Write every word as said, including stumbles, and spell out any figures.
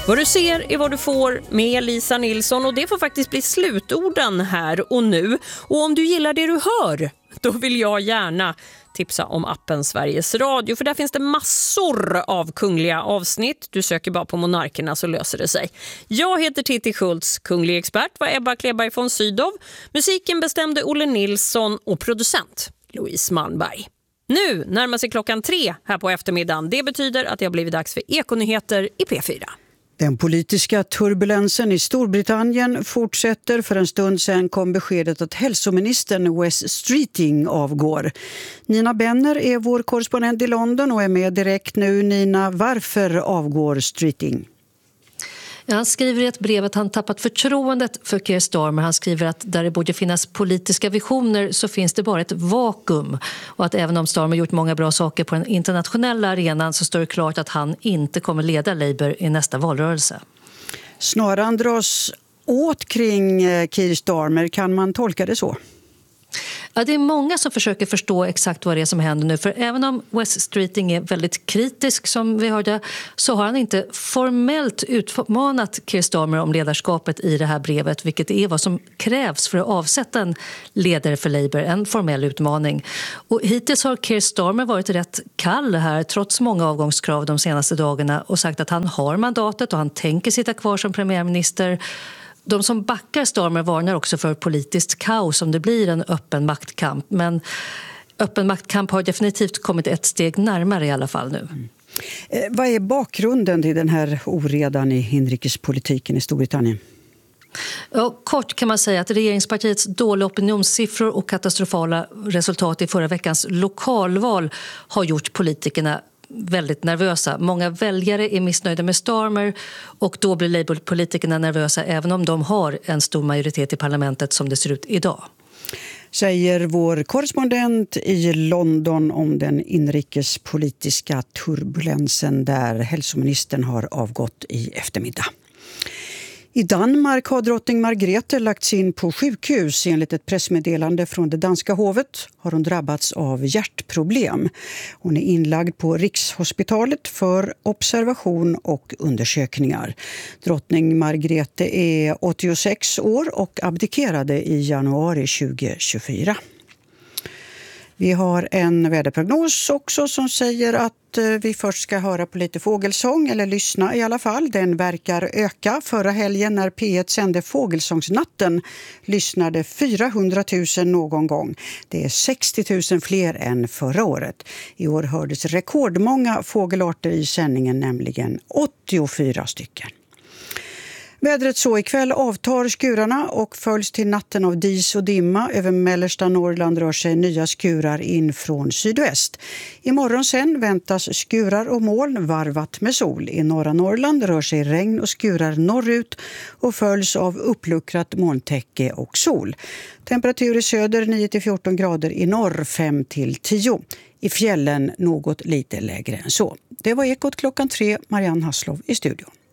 Vad du ser är vad du får med Lisa Nilsson, och det får faktiskt bli slutorden här och nu. Och om du gillar det du hör, då vill jag gärna tipsa om appen Sveriges Radio, för där finns det massor av kungliga avsnitt. Du söker bara på Monarkerna så löser det sig. Jag heter Titti Schultz, kunglig expert var Ebba Kleberg von Sydow. Musiken bestämde Olle Nilsson och producent Louise Malmberg. Nu närmar sig klockan tre här på eftermiddagen. Det betyder att det har blivit dags för Ekonyheter i P fyra. Den politiska turbulensen i Storbritannien fortsätter. För en stund sedan kom beskedet att hälsoministern Wes Streeting avgår. Nina Benner är vår korrespondent i London och är med direkt nu. Nina, varför avgår Streeting? Ja, han skriver i ett brev att han tappat förtroendet för Keir Starmer. Han skriver att där det borde finnas politiska visioner så finns det bara ett vakuum. Och att även om Starmer gjort många bra saker på den internationella arenan så står det klart att han inte kommer leda Labour i nästa valrörelse. Snaran dras åt kring Keir Starmer, kan man tolka det så? Ja, det är många som försöker förstå exakt vad det är som händer nu. För även om Wes Streeting är väldigt kritisk som vi hörde, så har han inte formellt utmanat Keir Starmer om ledarskapet i det här brevet, vilket är vad som krävs för att avsätta en ledare för Labour, en formell utmaning. Och hittills har Keir Starmer varit rätt kall här trots många avgångskrav de senaste dagarna och sagt att han har mandatet och han tänker sitta kvar som premiärminister. De som backar Starmer varnar också för politiskt kaos om det blir en öppen maktkamp. Men öppen maktkamp har definitivt kommit ett steg närmare i alla fall nu. Mm. Eh, vad är bakgrunden till den här oredan i inrikespolitiken i Storbritannien? Ja, kort kan man säga att regeringspartiets dåliga opinionssiffror och katastrofala resultat i förra veckans lokalval har gjort politikerna väldigt nervösa. Många väljare är missnöjda med Starmer och då blir Labour-politikerna nervösa även om de har en stor majoritet i parlamentet som det ser ut idag. Säger vår korrespondent i London om den inrikespolitiska turbulensen där hälsoministern har avgått i eftermiddag. I Danmark har drottning Margrethe lagts in på sjukhus. Enligt ett pressmeddelande från det danska hovet har hon drabbats av hjärtproblem. Hon är inlagd på Rikshospitalet för observation och undersökningar. Drottning Margrethe är åttiosex år och abdikerade i januari tjugohundratjugofyra. Vi har en väderprognos också som säger att vi först ska höra på lite fågelsång, eller lyssna i alla fall. Den verkar öka. Förra helgen när P ett sände Fågelsångsnatten lyssnade fyrahundratusen någon gång. Det är sextio tusen fler än förra året. I år hördes rekordmånga fågelarter i sändningen, nämligen åttiofyra stycken. Vädret så ikväll avtar skurarna och följs till natten av dis och dimma. Över mellersta Norrland rör sig nya skurar in från sydväst. Imorgon sen väntas skurar och moln varvat med sol. I norra Norrland rör sig regn och skurar norrut och följs av uppluckrat molntäcke och sol. Temperatur i söder nio till fjorton grader, i norr fem till tio. I fjällen något lite lägre än så. Det var Ekot klockan tre, Marianne Hasslov i studion.